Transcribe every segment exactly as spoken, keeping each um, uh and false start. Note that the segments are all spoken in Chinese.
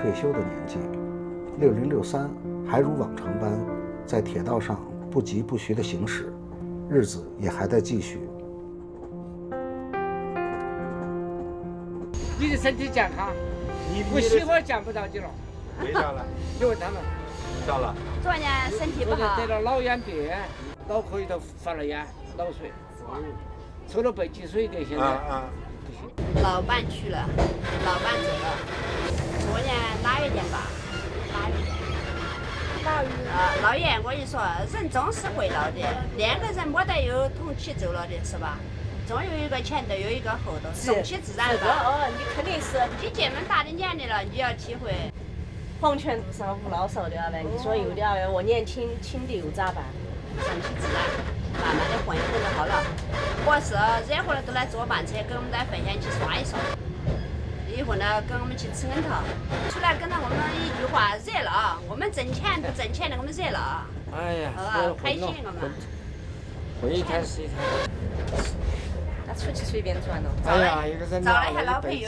退休的年纪，六零六三还如往常般在铁道上不疾不徐地行驶，日子也还在继续。 你的身体健康，我媳妇见不到你了。 为啥了？ 你问他们。 咋了？ 昨年身体不好， 得了脑眼病，脑壳里头发了炎，脑水，抽了背脊水的，现在。啊啊。 老伴去了，老伴走了。昨年腊月间吧，腊月间。 腊月。 啊，老爷，我跟你说，人总是会老的，两个人没得有同期走了的是吧？总有一个前头，有一个后头，顺其自然吧。 哦，你肯定是。 你这么大的年龄了，你要体会。 黄泉路上无老少的嘞，你说有点儿我年轻轻的又咋办？ 顺其自然，慢慢的混一混就好了。我是热乎了都来坐班车，跟我们在分享去耍一耍。以后呢，跟我们去吃恩头，出来跟着我们一句话，热了，我们挣钱不挣钱的，我们热了。 哎呀， 啊，开心我们。 混一摊是一摊。 那出去随便转了。 哎呀，一个人找了一下老朋友。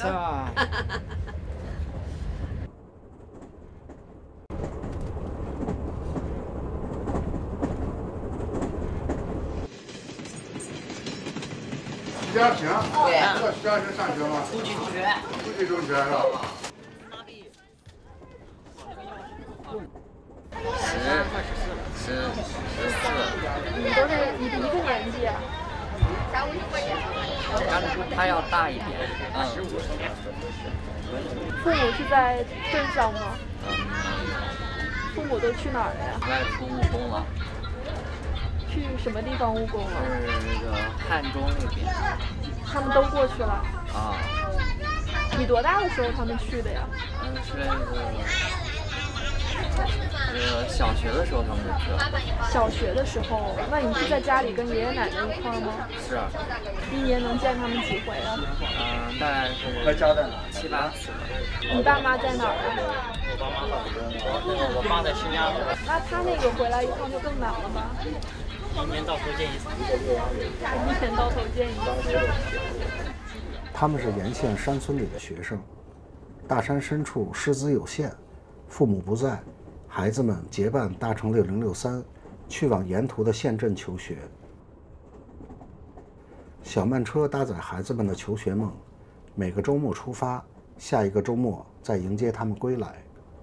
徐家平，对，这徐家平上学吗？ 初级中学。 初级中学是吧？ 十、十、十四。 你都是你的一个年纪。 他要大一点，嗯。 父母是在镇上吗？ 嗯。 父母都去哪儿了呀？ 外出务工了。 去什么地方务工了？ 是那个汉中那边。 他们都过去了。 啊。 你多大的时候他们去的呀？ 嗯，是那个，呃，小学的时候他们就去了。 小学的时候，那你是在家里跟爷爷奶奶一块吗？ 是啊。 一年能见他们几回啊？ 嗯，大概是七八次。 你爸妈在哪儿啊？ 我爸妈在我妈在新疆。 那他那个回来一趟就更难了吧？ 一年到头见一次。 一年到头见一次。 他们是沿线山村里的学生，大山深处师资有限，父母不在，孩子们结伴搭乘六零六三，去往沿途的县镇求学。小慢车搭载孩子们的求学梦，每个周末出发，下一个周末再迎接他们归来。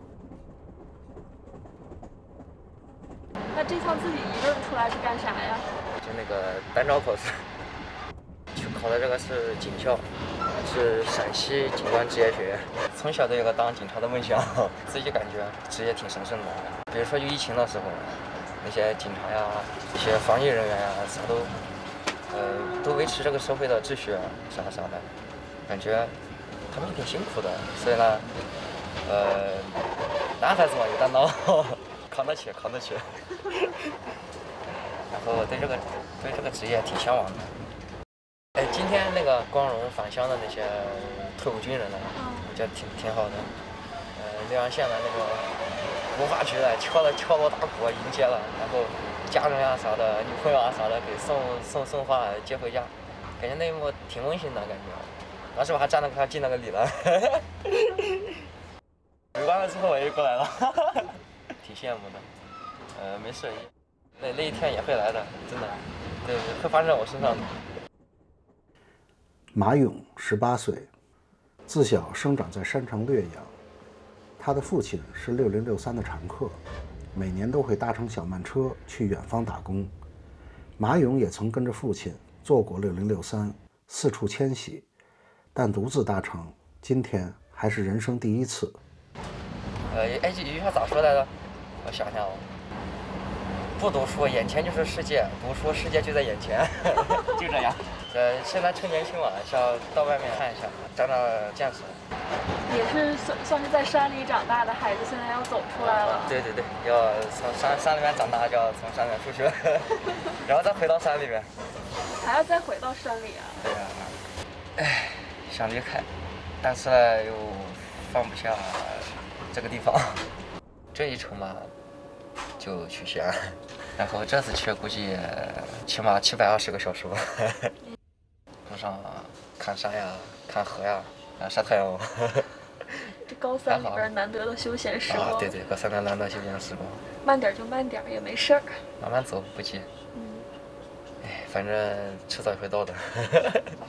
那这趟自己一个人出来是干啥呀？ 就那个单招考试，去考的这个是警校，是陕西警官职业学院。从小都有个当警察的梦想，自己感觉职业挺神圣的。比如说有疫情的时候，那些警察呀、一些防疫人员呀，啥都，呃，都维持这个社会的秩序啊，啥啥的，感觉他们也挺辛苦的。所以呢，呃，男孩子嘛有担当。扛得起，扛得起。然后对这个对这个职业挺向往的。哎，今天那个光荣返乡的那些退伍军人呢，我觉得挺挺好的。呃，浏阳县的那个文化局的敲了敲锣打鼓迎接了，然后家人啊啥的、女朋友啊啥的给送送送花接回家，感觉那一幕挺温馨的感觉。当时我还站着给他敬了个礼了。回完了之后我又过来了。挺羡慕的，呃，没事，那那一天也会来的，真的，对，会发生在我身上的。 马勇十八岁，自小生长在山城略阳，他的父亲是六零六三的常客，每年都会搭乘小慢车去远方打工。马勇也曾跟着父亲坐过六零六三，四处迁徙，但独自搭乘，今天还是人生第一次。 呃，哎，这句话咋说来着？我想想哦，不读书，眼前就是世界；读书，世界就在眼前，就这样。呃，现在趁年轻嘛，想到外面看一下，长长见识。 也是算算是在山里长大的孩子，现在要走出来了。 对对对，要从山山里面长大，就要从山里面出去，然后再回到山里面。 还要再回到山里啊？ 对呀、啊。唉，想离开，但是呢又放不下这个地方。这一程嘛，就去西安，然后这次去估计起码七百二十个小时吧。路上看山呀，看河呀，啊晒太阳。 高三里边难得的休闲时光。 啊，对对，高三的难得休闲时光。 慢点就慢点，也没事儿。 慢慢走，不急。 嗯。 哎，反正迟早会到的。